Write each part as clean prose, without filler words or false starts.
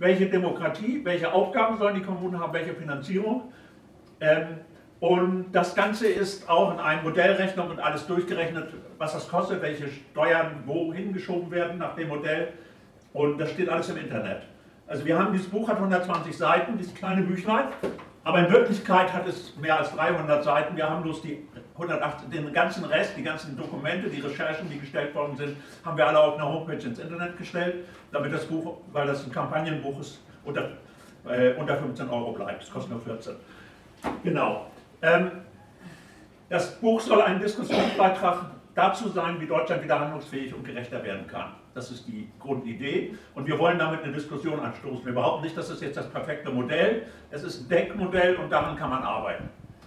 welche Demokratie, welche Aufgaben sollen die Kommunen haben, welche Finanzierung. Und das Ganze ist auch in einem Modellrechnung und alles durchgerechnet, was das kostet, welche Steuern wohin geschoben werden nach dem Modell. Und das steht alles im Internet. Also wir haben, dieses Buch hat 120 Seiten, dieses kleine Büchlein, aber in Wirklichkeit hat es mehr als 300 Seiten. Wir haben bloß die 180, den ganzen Rest, die ganzen Dokumente, die Recherchen, die gestellt worden sind, haben wir alle auf einer Homepage ins Internet gestellt, damit das Buch, weil das ein Kampagnenbuch ist, unter 15 Euro bleibt. Es kostet nur 14. Genau. Das Buch soll ein Diskussionsbeitrag dazu sein, wie Deutschland wieder handlungsfähig und gerechter werden kann. Das ist die Grundidee und wir wollen damit eine Diskussion anstoßen. Wir behaupten nicht, das ist jetzt das perfekte Modell, es ist ein Denkmodell und daran kann man arbeiten.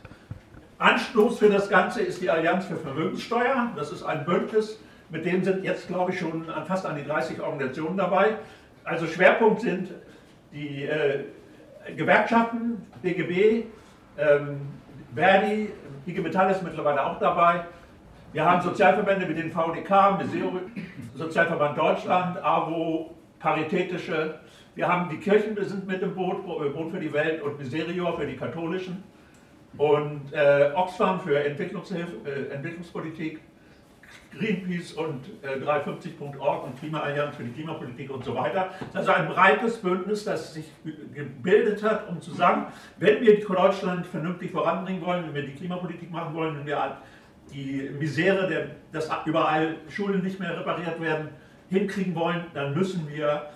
Anstoß für das Ganze ist die Allianz für Vermögenssteuer. Das ist ein Bündnis, mit dem sind jetzt, glaube ich, schon fast an die 30 Organisationen dabei. Also Schwerpunkt sind die Gewerkschaften, DGB, Verdi, IG Metall ist mittlerweile auch dabei. Wir haben Sozialverbände wie den VDK, Misero, Sozialverband Deutschland, AWO, Paritätische. Wir haben die Kirchen, wir sind mit im Boot, Boot für die Welt und Miserior für die Katholischen. Und Oxfam für Entwicklungspolitik, Greenpeace und 350.org und Klimaallianz für die Klimapolitik und so weiter. Das ist also ein breites Bündnis, das sich gebildet hat, um zu sagen, wenn wir Deutschland vernünftig voranbringen wollen, wenn wir die Klimapolitik machen wollen, wenn wir die Misere, dass überall Schulen nicht mehr repariert werden, hinkriegen wollen, dann müssen wir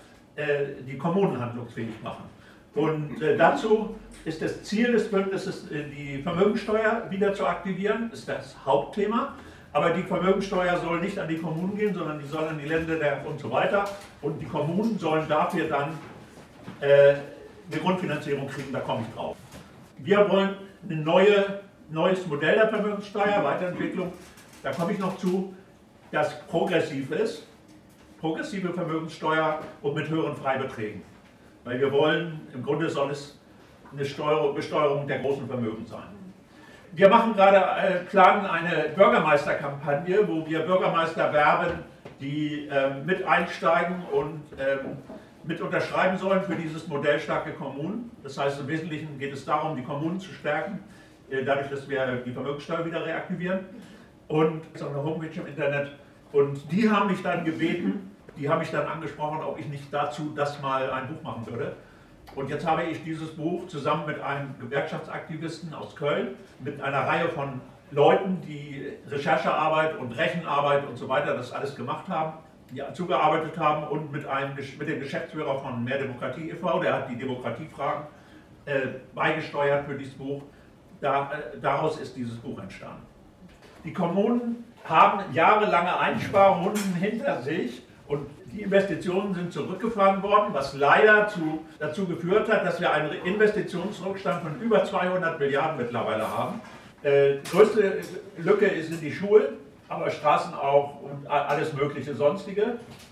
die Kommunen handlungsfähig machen. Und dazu ist das Ziel des Bündnisses, die Vermögensteuer wieder zu aktivieren, ist das Hauptthema. Aber die Vermögensteuer soll nicht an die Kommunen gehen, sondern die soll an die Länder und so weiter. Und die Kommunen sollen dafür dann eine Grundfinanzierung kriegen, da komme ich drauf. Wir wollen ein neues Modell der Vermögenssteuer, Weiterentwicklung, da komme ich noch zu, das progressiv ist, progressive Vermögenssteuer und mit höheren Freibeträgen. Weil wir wollen, im Grunde soll es eine Besteuerung der großen Vermögen sein. Wir machen gerade, planen eine Bürgermeisterkampagne, wo wir Bürgermeister werben, die mit einsteigen und mit unterschreiben sollen für dieses Modell starke Kommunen. Das heißt, im Wesentlichen geht es darum, die Kommunen zu stärken, dadurch, dass wir die Vermögenssteuer wieder reaktivieren. Und es ist auch eine Homepage im Internet. Und die haben mich dann gebeten, die haben mich dann angesprochen, ob ich nicht dazu das mal ein Buch machen würde. Und jetzt habe ich dieses Buch zusammen mit einem Gewerkschaftsaktivisten aus Köln, mit einer Reihe von Leuten, die Recherchearbeit und Rechenarbeit und so weiter, das alles gemacht haben, die zugearbeitet haben und mit dem Geschäftsführer von Mehr Demokratie e.V., der hat die Demokratiefragen beigesteuert für dieses Buch. Daraus ist dieses Buch entstanden. Die Kommunen haben jahrelange Einsparrunden hinter sich und die Investitionen sind zurückgefahren worden, was leider dazu geführt hat, dass wir einen Investitionsrückstand von über 200 Milliarden mittlerweile haben. Größte Lücke sind die Schulen, aber Straßen auch und alles mögliche sonstige.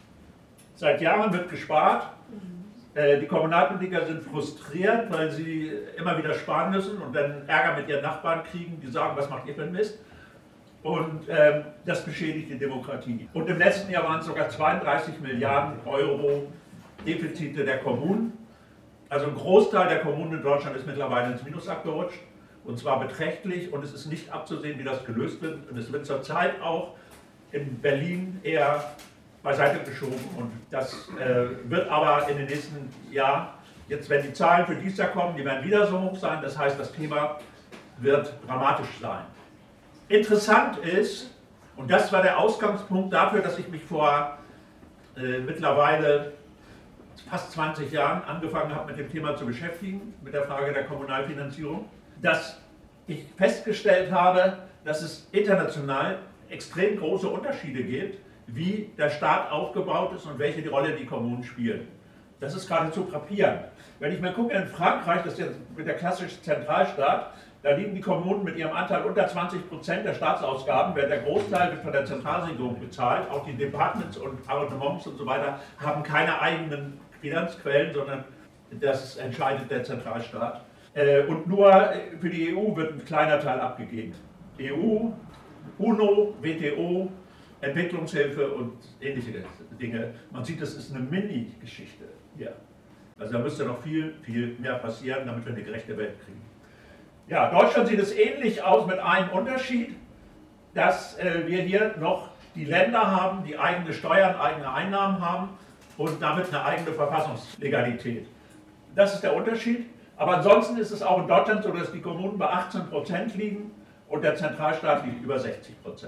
Seit Jahren wird gespart. Die Kommunalpolitiker sind frustriert, weil sie immer wieder sparen müssen und dann Ärger mit ihren Nachbarn kriegen, die sagen, was macht ihr für einen Mist? Und das beschädigt die Demokratie. Und im letzten Jahr waren es sogar 32 Milliarden Euro Defizite der Kommunen. Also ein Großteil der Kommunen in Deutschland ist mittlerweile ins Minus abgerutscht. Und zwar beträchtlich. Und es ist nicht abzusehen, wie das gelöst wird. Und es wird zurzeit auch in Berlin eher beiseite geschoben. Und das wird aber in den nächsten Jahren, jetzt wenn die Zahlen für dieses Jahr kommen, die werden wieder so hoch sein. Das heißt, das Thema wird dramatisch sein. Interessant ist, und das war der Ausgangspunkt dafür, dass ich mich vor mittlerweile fast 20 Jahren angefangen habe, mit dem Thema zu beschäftigen, mit der Frage der Kommunalfinanzierung, dass ich festgestellt habe, dass es international extrem große Unterschiede gibt, wie der Staat aufgebaut ist und welche die Rolle die Kommunen spielen. Das ist geradezu frappierend. Wenn ich mal gucke in Frankreich, das ist jetzt mit der klassische Zentralstaat, da liegen die Kommunen mit ihrem Anteil unter 20% der Staatsausgaben, während der Großteil wird von der Zentralregierung bezahlt. Auch die Departements und Arrondissements und so weiter haben keine eigenen Finanzquellen, sondern das entscheidet der Zentralstaat. Und nur für die EU wird ein kleiner Teil abgegeben. EU, UNO, WTO, Entwicklungshilfe und ähnliche Dinge. Man sieht, das ist eine Mini-Geschichte hier. Also da müsste noch viel, viel mehr passieren, damit wir eine gerechte Welt kriegen. Ja, Deutschland sieht es ähnlich aus mit einem Unterschied, dass wir hier noch die Länder haben, die eigene Steuern, eigene Einnahmen haben und damit eine eigene Verfassungslegalität. Das ist der Unterschied. Aber ansonsten ist es auch in Deutschland so, dass die Kommunen bei 18% liegen und der Zentralstaat liegt über 60%.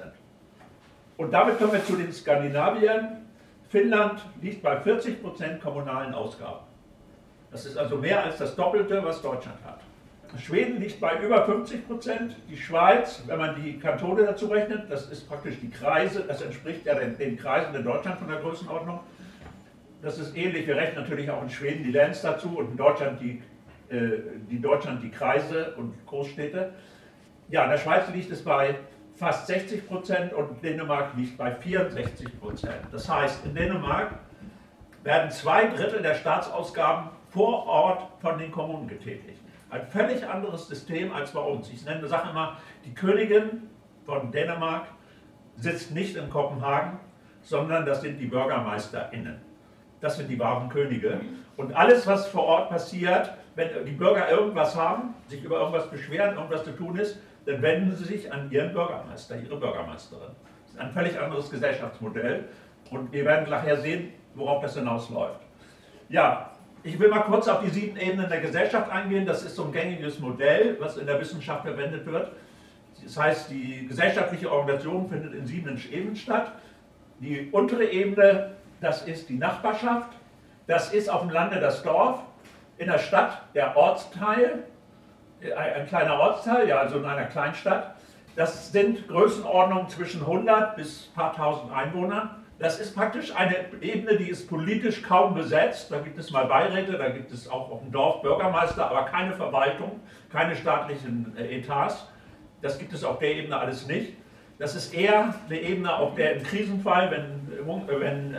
Und damit kommen wir zu den Skandinaviern. Finnland liegt bei 40% kommunalen Ausgaben. Das ist also mehr als das Doppelte, was Deutschland hat. Schweden liegt bei über 50%. Die Schweiz, wenn man die Kantone dazu rechnet, das ist praktisch die Kreise, das entspricht ja den Kreisen in Deutschland von der Größenordnung. Das ist ähnlich, wir rechnen natürlich auch in Schweden die Lands dazu und in Deutschland die Kreise und Großstädte. Ja, in der Schweiz liegt es bei fast 60% und Dänemark liegt bei 64%. Das heißt, in Dänemark werden 2/3 der Staatsausgaben vor Ort von den Kommunen getätigt. Ein völlig anderes System als bei uns. Ich sage immer, die Königin von Dänemark sitzt nicht in Kopenhagen, sondern das sind die BürgermeisterInnen. Das sind die wahren Könige. Und alles, was vor Ort passiert, wenn die Bürger irgendwas haben, sich über irgendwas beschweren, irgendwas zu tun ist, dann wenden sie sich an ihren Bürgermeister, ihre Bürgermeisterin. Das ist ein völlig anderes Gesellschaftsmodell und wir werden nachher sehen, worauf das hinausläuft. Ja, ich will mal kurz auf die 7 Ebenen der Gesellschaft eingehen. Das ist so ein gängiges Modell, was in der Wissenschaft verwendet wird. Das heißt, die gesellschaftliche Organisation findet in 7 Ebenen statt. Die untere Ebene, das ist die Nachbarschaft. Das ist auf dem Lande das Dorf. In der Stadt der Ortsteil, ein kleiner Ortsteil, ja, also in einer Kleinstadt. Das sind Größenordnungen zwischen 100 bis ein paar tausend Einwohnern. Das ist praktisch eine Ebene, die ist politisch kaum besetzt. Da gibt es mal Beiräte, da gibt es auch auf dem Dorf Bürgermeister, aber keine Verwaltung, keine staatlichen Etats. Das gibt es auf der Ebene alles nicht. Das ist eher eine Ebene, auf der im Krisenfall, wenn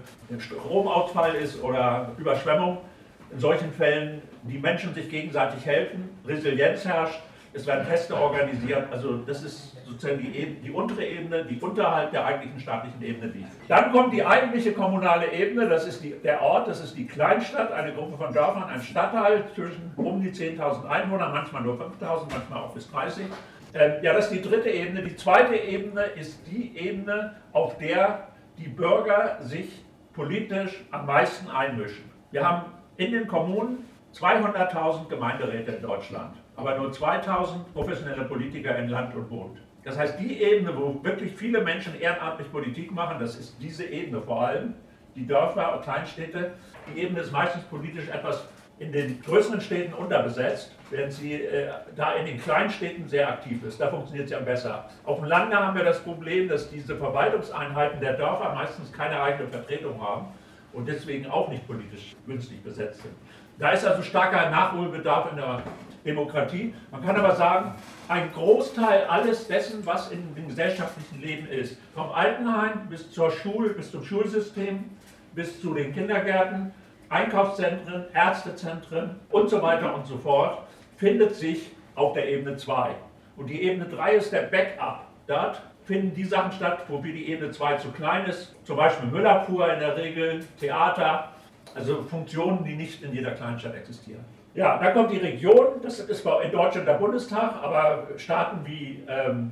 Stromausfall ist oder Überschwemmung, in solchen Fällen die Menschen sich gegenseitig helfen, Resilienz herrscht, es werden Feste organisiert, also das ist sozusagen die untere Ebene, die unterhalb der eigentlichen staatlichen Ebene liegt. Dann kommt die eigentliche kommunale Ebene, das ist der Ort, das ist die Kleinstadt, eine Gruppe von Dörfern, ein Stadtteil zwischen um die 10.000 Einwohner, manchmal nur 5.000, manchmal auch bis 30. Ja, das ist die dritte Ebene. Die zweite Ebene ist die Ebene, auf der die Bürger sich politisch am meisten einmischen. Wir haben in den Kommunen 200.000 Gemeinderäte in Deutschland, aber nur 2.000 professionelle Politiker in Land und Bund. Das heißt, die Ebene, wo wirklich viele Menschen ehrenamtlich Politik machen, das ist diese Ebene vor allem, die Dörfer und Kleinstädte. Die Ebene ist meistens politisch etwas in den größeren Städten unterbesetzt, während sie da in den Kleinstädten sehr aktiv ist. Da funktioniert sie am besser. Auf dem Lande haben wir das Problem, dass diese Verwaltungseinheiten der Dörfer meistens keine eigene Vertretung haben und deswegen auch nicht politisch günstig besetzt sind. Da ist also starker Nachholbedarf in der Demokratie. Man kann aber sagen, ein Großteil alles dessen, was in dem gesellschaftlichen Leben ist, vom Altenheim bis zur Schule, bis zum Schulsystem, bis zu den Kindergärten, Einkaufszentren, Ärztezentren und so weiter und so fort, findet sich auf der Ebene 2. Und die Ebene 3 ist der Backup. Dort finden die Sachen statt, wofür die Ebene 2 zu klein ist, zum Beispiel Müllabfuhr in der Regel, Theater, also Funktionen, die nicht in jeder Kleinstadt existieren. Ja, dann kommt die Region, das ist in Deutschland der Bundestag, aber Staaten wie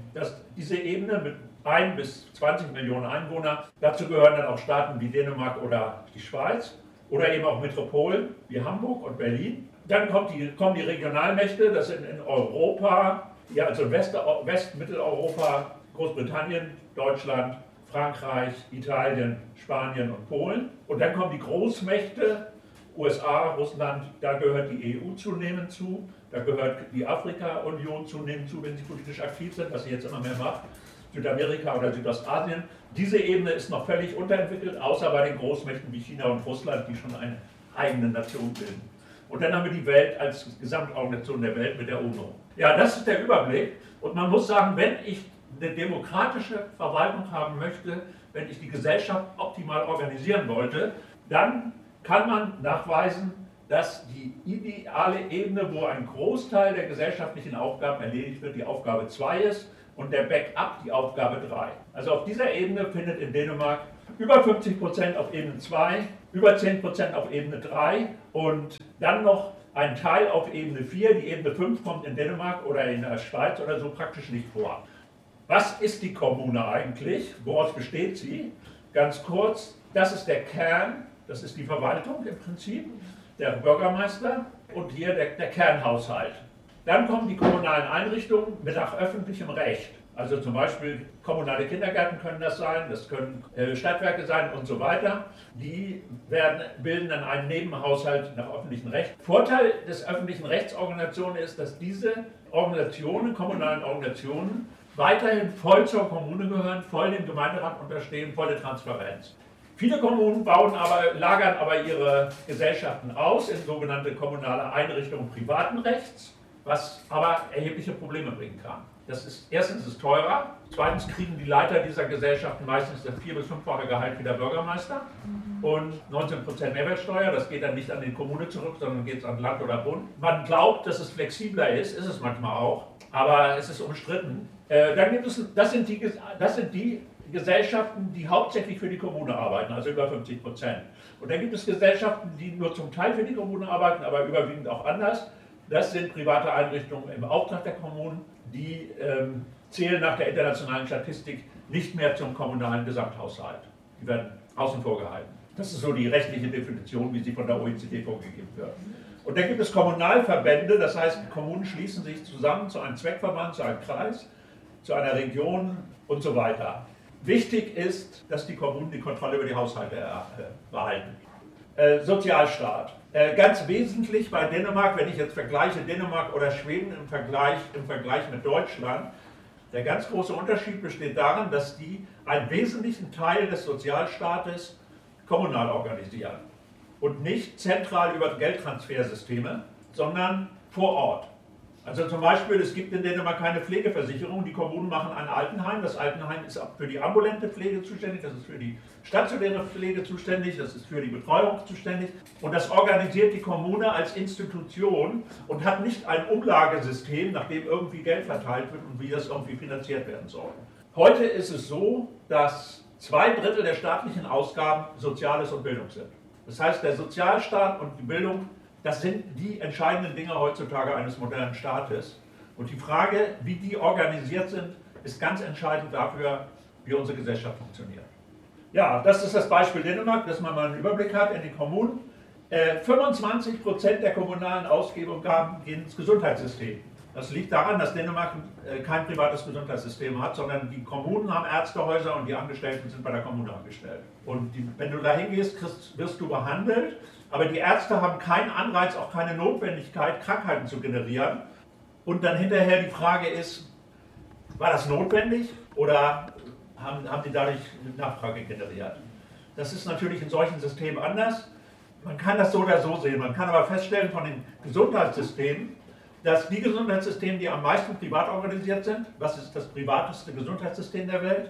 diese Ebene mit 1 bis 20 Millionen Einwohnern, dazu gehören dann auch Staaten wie Dänemark oder die Schweiz oder eben auch Metropolen wie Hamburg und Berlin. Dann kommen die Regionalmächte, das sind in Europa, ja, also in Mitteleuropa, Großbritannien, Deutschland, Frankreich, Italien, Spanien und Polen. Und dann kommen die Großmächte, USA, Russland, da gehört die EU zunehmend zu, da gehört die Afrika-Union zunehmend zu, wenn sie politisch aktiv sind, was sie jetzt immer mehr macht, Südamerika oder Südostasien. Diese Ebene ist noch völlig unterentwickelt, außer bei den Großmächten wie China und Russland, die schon eine eigene Nation bilden. Und dann haben wir die Welt als Gesamtorganisation der Welt mit der UNO. Ja, das ist der Überblick. Und man muss sagen, wenn ich eine demokratische Verwaltung haben möchte, wenn ich die Gesellschaft optimal organisieren wollte, dann kann man nachweisen, dass die ideale Ebene, wo ein Großteil der gesellschaftlichen Aufgaben erledigt wird, die Aufgabe 2 ist und der Backup die Aufgabe 3. Also auf dieser Ebene findet in Dänemark über 50% auf Ebene 2, über 10% auf Ebene 3 und dann noch ein Teil auf Ebene 4, die Ebene 5 kommt in Dänemark oder in der Schweiz oder so praktisch nicht vor. Was ist die Kommune eigentlich? Woraus besteht sie? Ganz kurz, das ist der Kern, das ist die Verwaltung im Prinzip, der Bürgermeister und hier der Kernhaushalt. Dann kommen die kommunalen Einrichtungen mit nach öffentlichem Recht. Also zum Beispiel kommunale Kindergärten können das sein, das können Stadtwerke sein und so weiter. Die bilden dann einen Nebenhaushalt nach öffentlichem Recht. Vorteil des öffentlichen Rechtsorganisationen ist, dass diese Organisationen, kommunalen Organisationen, weiterhin voll zur Kommune gehören, voll dem Gemeinderat unterstehen, volle Transparenz. Viele Kommunen lagern aber ihre Gesellschaften aus in sogenannte kommunale Einrichtungen privaten Rechts, was aber erhebliche Probleme bringen kann. Erstens ist es teurer, zweitens kriegen die Leiter dieser Gesellschaften meistens das 4- bis 5-fache Gehalt wie der Bürgermeister und 19% Mehrwertsteuer, das geht dann nicht an die Kommune zurück, sondern geht an Land oder Bund. Man glaubt, dass es flexibler ist es manchmal auch, aber es ist umstritten. Das sind die Gesellschaften, die hauptsächlich für die Kommune arbeiten, also über 50%. Und dann gibt es Gesellschaften, die nur zum Teil für die Kommune arbeiten, aber überwiegend auch anders. Das sind private Einrichtungen im Auftrag der Kommunen, die zählen nach der internationalen Statistik nicht mehr zum kommunalen Gesamthaushalt. Die werden außen vor gehalten. Das ist so die rechtliche Definition, wie sie von der OECD vorgegeben wird. Und dann gibt es Kommunalverbände, das heißt, die Kommunen schließen sich zusammen zu einem Zweckverband, zu einem Kreis, zu einer Region und so weiter. Wichtig ist, dass die Kommunen die Kontrolle über die Haushalte behalten. Sozialstaat. Ganz wesentlich bei Dänemark, wenn ich jetzt vergleiche Dänemark oder Schweden im Vergleich mit Deutschland, der ganz große Unterschied besteht darin, dass die einen wesentlichen Teil des Sozialstaates kommunal organisieren und nicht zentral über Geldtransfersysteme, sondern vor Ort. Also zum Beispiel, es gibt in Dänemark keine Pflegeversicherung, die Kommunen machen ein Altenheim, das Altenheim ist für die ambulante Pflege zuständig, das ist für die stationäre Pflege zuständig, das ist für die Betreuung zuständig und das organisiert die Kommune als Institution und hat nicht ein Umlagesystem, nach dem irgendwie Geld verteilt wird und wie das irgendwie finanziert werden soll. Heute ist es so, dass 2/3 der staatlichen Ausgaben Soziales und Bildung sind. Das heißt, der Sozialstaat und die Bildung, das sind die entscheidenden Dinge heutzutage eines modernen Staates. Und die Frage, wie die organisiert sind, ist ganz entscheidend dafür, wie unsere Gesellschaft funktioniert. Ja, das ist das Beispiel Dänemark, dass man mal einen Überblick hat in die Kommunen. 25% der kommunalen Ausgaben gehen ins Gesundheitssystem. Das liegt daran, dass Dänemark kein privates Gesundheitssystem hat, sondern die Kommunen haben Ärztehäuser und die Angestellten sind bei der Kommune angestellt. Und wenn du da hingehst, wirst du behandelt, aber die Ärzte haben keinen Anreiz, auch keine Notwendigkeit, Krankheiten zu generieren. Und dann hinterher die Frage ist, war das notwendig oder haben die dadurch eine Nachfrage generiert? Das ist natürlich in solchen Systemen anders. Man kann das so oder so sehen. Man kann aber feststellen von den Gesundheitssystemen, dass die Gesundheitssysteme, die am meisten privat organisiert sind, was ist das privateste Gesundheitssystem der Welt?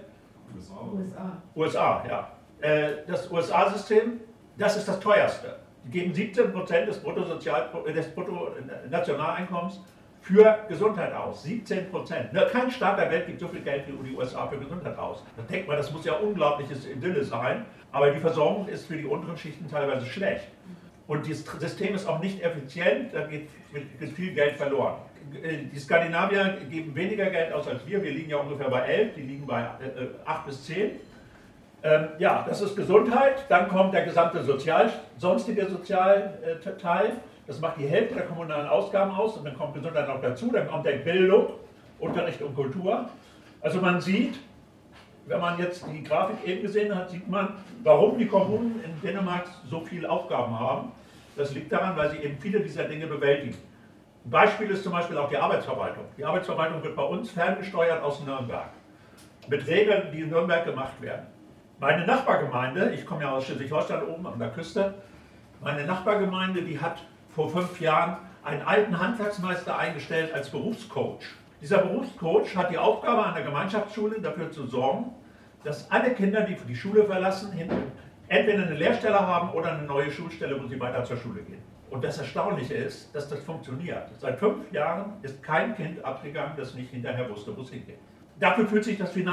USA, ja. Das USA-System, das ist das teuerste. Die geben 17% des Bruttonationaleinkommens für Gesundheit aus. 17%. Kein Staat der Welt gibt so viel Geld wie die USA für Gesundheit aus. Da denkt man, das muss ja unglaubliches Idylle sein, aber die Versorgung ist für die unteren Schichten teilweise schlecht. Und das System ist auch nicht effizient, da geht viel Geld verloren. Die Skandinavier geben weniger Geld aus als wir liegen ja ungefähr bei 11, die liegen bei 8 bis 10. Ja, das ist Gesundheit, dann kommt der gesamte sonstige Sozialteil, das macht die Hälfte der kommunalen Ausgaben aus und dann kommt Gesundheit noch dazu, dann kommt der Bildung, Unterricht und Kultur. Also man sieht, wenn man jetzt die Grafik eben gesehen hat, sieht man, warum die Kommunen in Dänemark so viele Aufgaben haben. Das liegt daran, weil sie eben viele dieser Dinge bewältigen. Ein Beispiel ist zum Beispiel auch die Arbeitsverwaltung. Die Arbeitsverwaltung wird bei uns ferngesteuert aus Nürnberg, mit Regeln, die in Nürnberg gemacht werden. Meine Nachbargemeinde, ich komme ja aus Schleswig-Holstein oben an der Küste, meine Nachbargemeinde, die hat vor 5 Jahren einen alten Handwerksmeister eingestellt als Berufscoach. Dieser Berufscoach hat die Aufgabe an der Gemeinschaftsschule dafür zu sorgen, dass alle Kinder, die die Schule verlassen, entweder eine Lehrstelle haben oder eine neue Schulstelle, wo sie weiter zur Schule gehen. Und das Erstaunliche ist, dass das funktioniert. Seit 5 Jahren ist kein Kind abgegangen, das nicht hinterher wusste, wo es hingeht. Dafür fühlt sich ein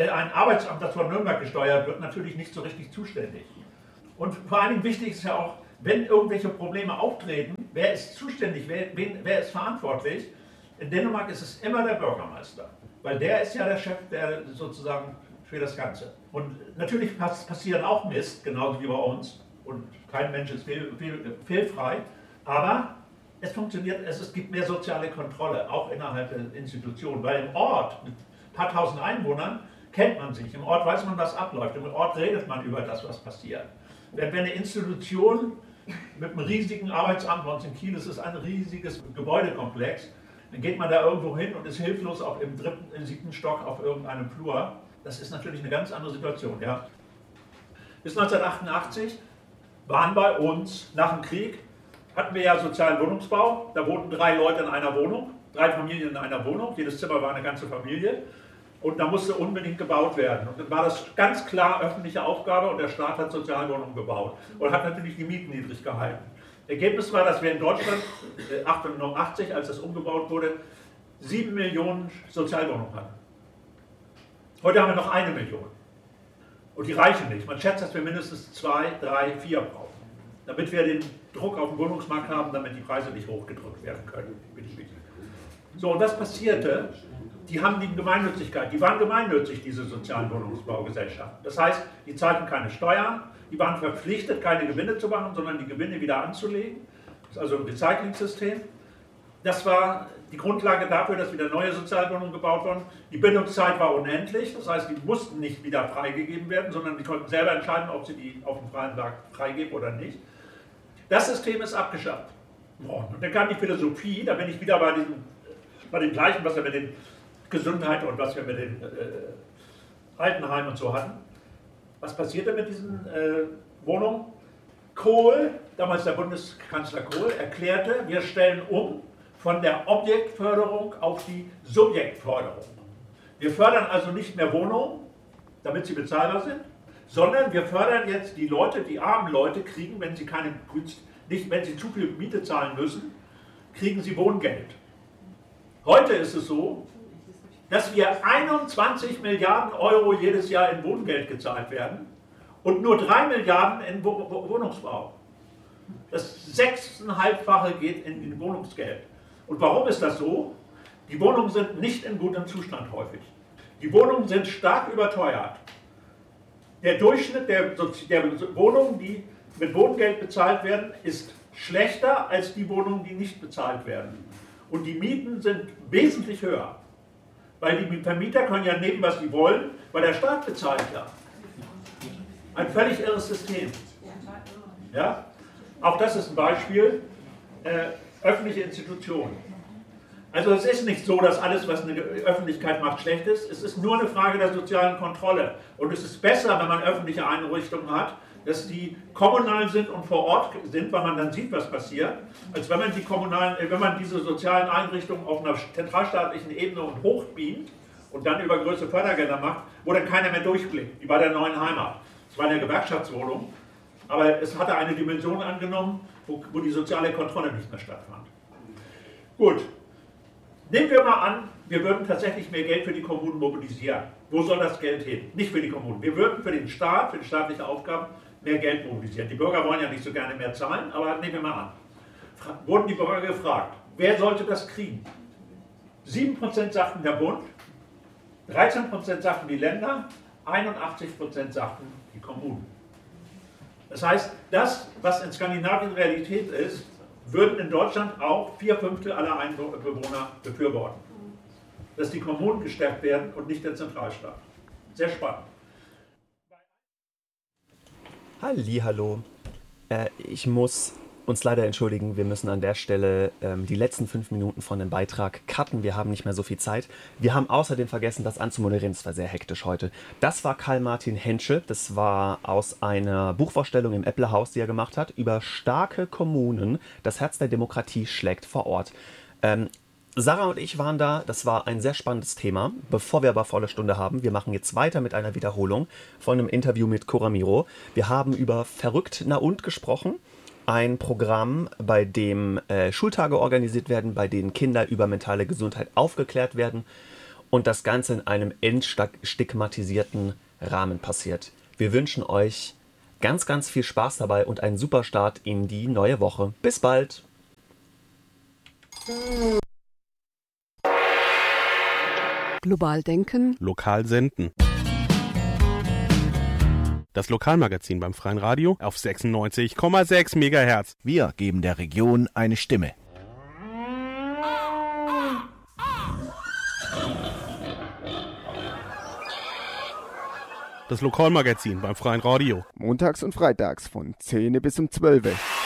Arbeitsamt, das von Nürnberg gesteuert wird, natürlich nicht so richtig zuständig. Und vor allen Dingen wichtig ist ja auch, wenn irgendwelche Probleme auftreten, wer ist zuständig, wer ist verantwortlich? In Dänemark ist es immer der Bürgermeister, weil der ist ja der Chef, der sozusagen für das Ganze. Und natürlich passiert auch Mist, genauso wie bei uns, und kein Mensch ist fehlfrei, aber es funktioniert, es gibt mehr soziale Kontrolle, auch innerhalb der Institutionen, weil im Ort mit ein paar tausend Einwohnern kennt man sich, im Ort weiß man, was abläuft, im Ort redet man über das, was passiert. Wenn eine Institution mit einem riesigen Arbeitsamt, bei uns in Kiel ist es ein riesiges Gebäudekomplex, dann geht man da irgendwo hin und ist hilflos auch im 7. Stock auf irgendeinem Flur. Das ist natürlich eine ganz andere Situation. Ja. Bis 1988 waren bei uns nach dem Krieg, hatten wir ja sozialen Wohnungsbau, da wohnten 3 Leute in einer Wohnung, 3 Familien in einer Wohnung, jedes Zimmer war eine ganze Familie und da musste unbedingt gebaut werden. Und dann war das ganz klar öffentliche Aufgabe und der Staat hat Sozialwohnungen gebaut und hat natürlich die Mieten niedrig gehalten. Ergebnis war, dass wir in Deutschland 1988, als das umgebaut wurde, 7 Millionen Sozialwohnungen hatten. Heute haben wir noch 1 Million. Und die reichen nicht. Man schätzt, dass wir mindestens 2, 3, 4 brauchen, damit wir den Druck auf dem Wohnungsmarkt haben, damit die Preise nicht hochgedrückt werden können. So, und was passierte? Die haben die Gemeinnützigkeit, die waren gemeinnützig, diese sozialen Wohnungsbaugesellschaften. Das heißt, die zahlten keine Steuern, die waren verpflichtet, keine Gewinne zu machen, sondern die Gewinne wieder anzulegen. Das ist also ein Recycling-System. Das war die Grundlage dafür, dass wieder neue Sozialwohnungen gebaut wurden. Die Bindungszeit war unendlich, das heißt, die mussten nicht wieder freigegeben werden, sondern die konnten selber entscheiden, ob sie die auf dem freien Markt freigeben oder nicht. Das System ist abgeschafft worden. Und dann kam die Philosophie, da bin ich wieder bei dem Gleichen, was wir mit den Gesundheit und was wir mit den Altenheimen und so hatten. Was passierte mit diesen Wohnungen? Kohl, damals der Bundeskanzler Kohl, erklärte, wir stellen um von der Objektförderung auf die Subjektförderung. Wir fördern also nicht mehr Wohnungen, damit sie bezahlbar sind, sondern wir fördern jetzt die Leute, die armen Leute kriegen, wenn sie wenn sie zu viel Miete zahlen müssen, kriegen sie Wohngeld. Heute ist es so, dass wir 21 Milliarden Euro jedes Jahr in Wohngeld gezahlt werden und nur 3 Milliarden in Wohnungsbau. Das 6,5-fache geht in Wohnungsgeld. Und warum ist das so? Die Wohnungen sind nicht in gutem Zustand häufig. Die Wohnungen sind stark überteuert. Der Durchschnitt der Wohnungen, die mit Wohngeld bezahlt werden, ist schlechter als die Wohnungen, die nicht bezahlt werden. Und die Mieten sind wesentlich höher. Weil die Vermieter können ja nehmen, was sie wollen, weil der Staat bezahlt ja. Ein völlig irres System. Ja? Auch das ist ein Beispiel. Öffentliche Institutionen. Also es ist nicht so, dass alles, was eine Öffentlichkeit macht, schlecht ist. Es ist nur eine Frage der sozialen Kontrolle. Und es ist besser, wenn man öffentliche Einrichtungen hat, dass die kommunal sind und vor Ort sind, weil man dann sieht, was passiert, als wenn man diese sozialen Einrichtungen auf einer zentralstaatlichen Ebene und hochbeamt und dann über größere Fördergelder macht, wo dann keiner mehr durchblickt, wie bei der neuen Heimat. Es war eine Gewerkschaftswohnung, aber es hatte eine Dimension angenommen, wo die soziale Kontrolle nicht mehr stattfand. Gut, nehmen wir mal an, wir würden tatsächlich mehr Geld für die Kommunen mobilisieren. Wo soll das Geld hin? Nicht für die Kommunen. Wir würden für den Staat, für die staatliche Aufgaben, mehr Geld mobilisieren. Die Bürger wollen ja nicht so gerne mehr zahlen, aber nehmen wir mal an. Wurden die Bürger gefragt, wer sollte das kriegen? 7% sagten der Bund, 13% sagten die Länder, 81% sagten die Kommunen. Das heißt, das, was in Skandinavien Realität ist, würden in Deutschland auch 4/5 aller Einwohner befürworten. Dass die Kommunen gestärkt werden und nicht der Zentralstaat. Sehr spannend. Hallihallo. Ich muss uns leider entschuldigen, wir müssen an der Stelle die letzten 5 Minuten von dem Beitrag cutten. Wir haben nicht mehr so viel Zeit. Wir haben außerdem vergessen, das anzumoderieren. Es war sehr hektisch heute. Das war Karl-Martin Henschel. Das war aus einer Buchvorstellung im Epplehaus, die er gemacht hat, über starke Kommunen. Das Herz der Demokratie schlägt vor Ort. Sarah und ich waren da, das war ein sehr spannendes Thema. Bevor wir aber volle Stunde haben, wir machen jetzt weiter mit einer Wiederholung von einem Interview mit Cora Miro. Wir haben über Verrückt na und gesprochen, ein Programm, bei dem Schultage organisiert werden, bei denen Kinder über mentale Gesundheit aufgeklärt werden und das Ganze in einem entstigmatisierten Rahmen passiert. Wir wünschen euch Ganz, ganz viel Spaß dabei und einen super Start in die neue Woche. Bis bald! Global denken. Lokal senden. Das Lokalmagazin beim Freien Radio auf 96,6 MHz. Wir geben der Region eine Stimme. Das Lokalmagazin beim Freien Radio. Montags und freitags von 10 bis um 12.